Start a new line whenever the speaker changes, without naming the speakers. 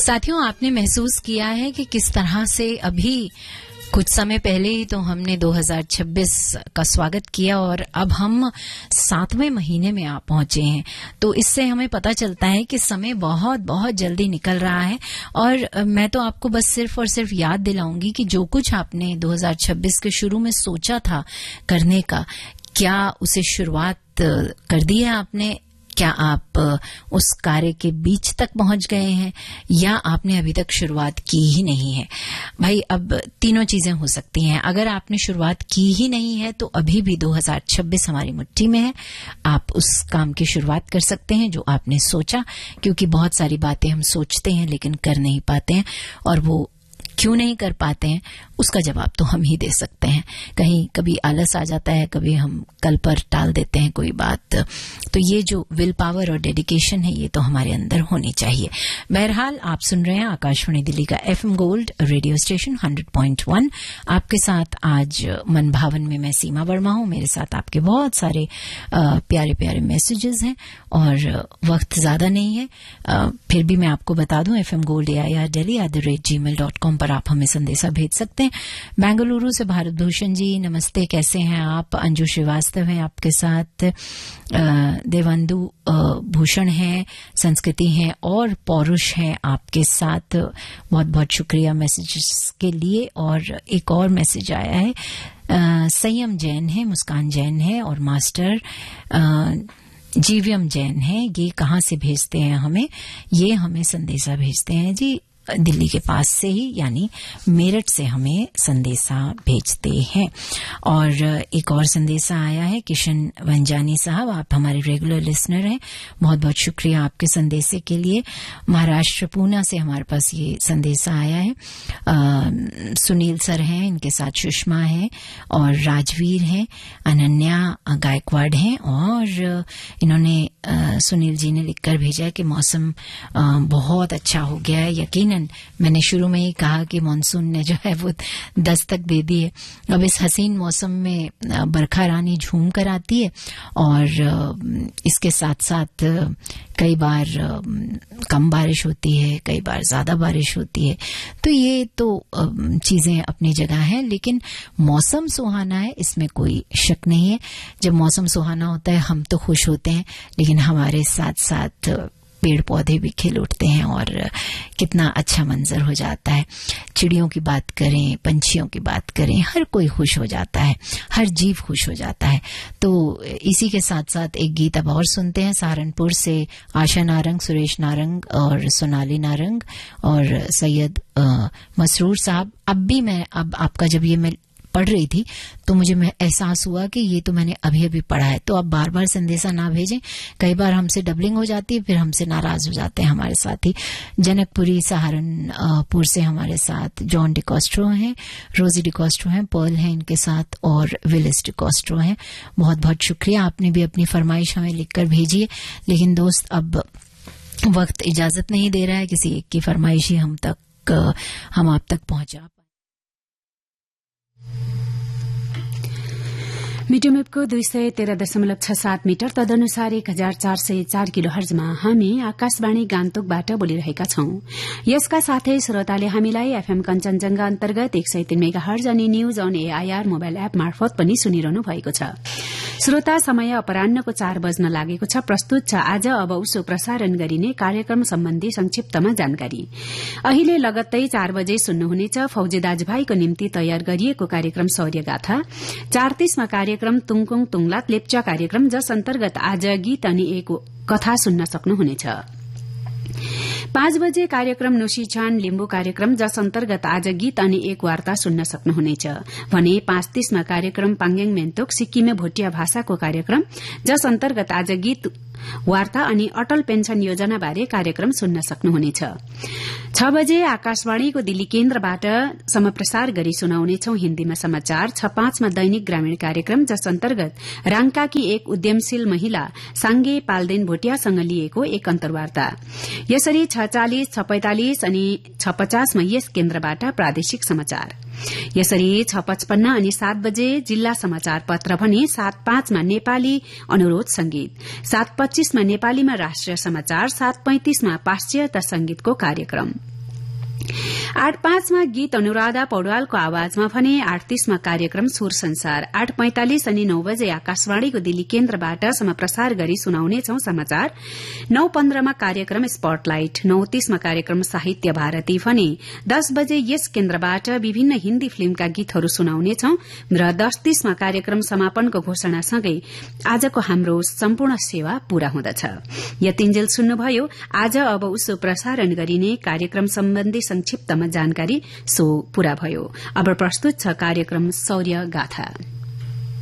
साथियों, आपने महसूस किया है कि किस तरह से अभी कुछ समय पहले ही तो हमने 2026 का स्वागत किया और अब हम 7वें महीने में आ पहुंचे हैं। तो इससे हमें पता चलता है कि समय बहुत बहुत जल्दी निकल रहा है। और मैं तो आपको बस सिर्फ और सिर्फ याद दिलाऊंगी कि जो कुछ आपने 2026 के शुरू में सोचा था करने का, क्या उसे शुरुआत कर दी है आपने? क्या आप उस कार्य के बीच तक पहुंच गए हैं या आपने अभी तक शुरुआत की ही नहीं है? भाई, अब तीनों चीजें हो सकती हैं। अगर आपने शुरुआत की ही नहीं है तो अभी भी 2026 हमारी मुट्ठी में है। आप उस काम की शुरुआत कर सकते हैं जो आपने सोचा, क्योंकि बहुत सारी बातें हम सोचते हैं लेकिन कर नहीं पाते हैं, और वो क्यों नहीं कर पाते हैं उसका जवाब तो हम ही दे सकते हैं। कहीं कभी आलस आ जाता है, कभी हम कल पर टाल देते हैं कोई बात। तो ये जो विल पावर और डेडिकेशन है, ये तो हमारे अंदर होनी चाहिए। बहरहाल, आप सुन रहे हैं आकाशवाणी दिल्ली का FM गोल्ड रेडियो स्टेशन 100.1। आपके साथ आज मन भावन में मैं सीमा वर्मा हूं। मेरे साथ आपके बहुत सारे प्यारे प्यारे मैसेजेस हैं और वक्त ज्यादा नहीं है। फिर भी मैं आपको बता दूं, FM गोल्ड AIR@gmail.com पर आप हमें संदेशा भेज सकते हैं। बेंगलुरु से भारत भूषण जी, नमस्ते, कैसे हैं आप? अंजू श्रीवास्तव हैं आपके साथ, देवंदु भूषण हैं, संस्कृति हैं और पौरुष हैं आपके साथ। बहुत बहुत शुक्रिया मैसेजेस के लिए। और एक और मैसेज आया है, संयम जैन है, मुस्कान जैन है और मास्टर जीवियम जैन है। ये कहाँ से भेजते हैं हमें? ये हमें संदेशा भेजते हैं जी दिल्ली के पास से ही, यानी मेरठ से हमें संदेशा भेजते हैं। और एक और संदेशा आया है, किशन वंजानी साहब, आप हमारे रेगुलर लिसनर हैं, बहुत बहुत शुक्रिया आपके संदेशे के लिए। महाराष्ट्र पूना से हमारे पास ये संदेशा आया है। सुनील सर हैं, इनके साथ सुषमा है और राजवीर हैं, अनन्या गायकवाड़ हैं। और इन्होंने सुनील जी ने लिखकर भेजा है कि मौसम बहुत अच्छा हो गया है। यकीनन मैंने शुरू में ही कहा कि मानसून ने जो है वो दस्तक दे दी है। अब इस हसीन मौसम में बरखा रानी झूम कर आती है और इसके साथ साथ कई बार कम बारिश होती है, कई बार ज्यादा बारिश होती है। तो ये तो चीजें अपनी जगह हैं, लेकिन मौसम सुहाना है, इसमें कोई शक नहीं है। जब मौसम सुहाना होता है हम तो खुश होते हैं, लेकिन हमारे साथ साथ पेड़ पौधे भी खिल उठते हैं और कितना अच्छा मंजर हो जाता है। चिड़ियों की बात करें, पंछियों की बात करें, हर कोई खुश हो जाता है, हर जीव खुश हो जाता है। तो इसी के साथ साथ एक गीत अब और सुनते हैं। सहारनपुर से आशा नारंग, सुरेश नारंग और सोनाली नारंग और सैयद मसरूर साहब। अब आपका जब ये मैं पढ़ रही थी तो मुझे एहसास हुआ कि ये तो मैंने अभी अभी पढ़ा है। तो आप बार बार संदेशा ना भेजें, कई बार हमसे डबलिंग हो जाती है, फिर हमसे नाराज हो जाते हैं हमारे साथी। जनकपुरी सहारनपुर से हमारे साथ जॉन डिकॉस्ट्रो हैं, रोजी डिकॉस्ट्रो हैं, पर्ल हैं इनके साथ और विलिस डिकॉस्ट्रो हैं। बहुत बहुत शुक्रिया, आपने भी अपनी फरमाइश हमें लिखकर भेजी है। लेकिन दोस्त, अब वक्त इजाजत नहीं दे रहा है किसी एक की फरमाइश ही हम आप तक पहुंचा।
मीडियम वेभको 213.67 मिटर तदनुसार 1404 किलो हर्जमा हामी आकाशवाणी गान्तोकबाट बोलिरहेका छौं। यसका साथै श्रोताले हामीलाई एफएम कञ्चनजंघा अन्तर्गत 103 मेगा हर्ज अनि news on AIR mobile app मार्फत पनि सुनिरहनु भएको छ। श्रोता, समय अपराह्नको 4 बज्न लागेको छ। प्रस्तुत छ आज अब उसो प्रसारण गरिने कार्यक्रम सम्बन्धी संक्षिप्तमा जानकारी। अहिले लगत्तै 4 बजे सुन्नुहुनेछ फौजी दाजुभाइको निम्ति तयार गरिएको कार्यक्रम शौर्यगाथा। 4:30 मा कार्यक्रम तुङकुङ तुङलात लेप्चा कार्यक्रम, जस अन्तर्गत आज गीत अनि एक कथा सुन्न सक्नुहुनेछ। 5 बजे कार्यक्रम नुशीछान लिम्बू कार्यक्रम, जस अन्तर्गत आज गीत अनि एक वार्ता सुन्न सक्नुहुनेछ भने 5:30 मा कार्यक्रम पाङ्गेङ मेन्तोक सिक्किमे भोटिया भाषाको कार्यक्रम, जस अन्तर्गत आज गीत वार्ता अनि अटल पेन्सन योजना बारे कार्यक्रम सुन्न सक्नुहुनेछ। 6 बजे आकाशवाणीको दिल्ली केन्द्रबाट समप्रसार गरी सुनाउनेछौ हिन्दीमा समाचार। 6:05 मा दैनिक ग्रामीण कार्यक्रम, जस अन्तर्गत राङकाकी एक उद्यमशील महिला साङ्गे पाल्देन भोटियासँग लिएको एक अन्तर्वार्ता। यसरी 6:40, 6:45 अनि 6:50 मा यस केन्द्रबाट प्रादेशिक समाचार। यसरी 6:55 अनि 7 बजे जिल्ला समाचार पत्र भने 7:05 मा नेपाली अनुरोध संगीत, 7:25 मा नेपालीमा राष्ट्रिय समाचार, 7:35 मा पाश्चात्य संगीतको कार्यक्रम। 8:05 मा गीत अनुराधा पौडवालको आवाजमा भने 8:30 मा कार्यक्रम सुर संसार, 8:45 अनि 9 बजे आकाशवाणीको दिल्ली केन्द्रबाट समप्रसार गरी सुनाउनेछौ समाचार। 9:15 मा कार्यक्रम स्पटलाइट, 9:30 मा कार्यक्रम साहित्य भारती भने 10 बजे यस केन्द्रबाट विभिन्न हिन्दी फिल्मका गीतहरू सुनाउनेछौ र 10:30 मा कार्यक्रम समापनको घोषणासँगै आजको हाम्रो सम्पूर्ण सेवा पूरा हुँदछ। यतिन्जेल सुन्नुभयो आज अब उसो प्रसारण गरिने कार्यक्रम सम्बन्धी संक्षिप्तमा जानकारी, सो पूरा भयो। अब प्रस्तुत छ कार्यक्रम शौर्य गाथा।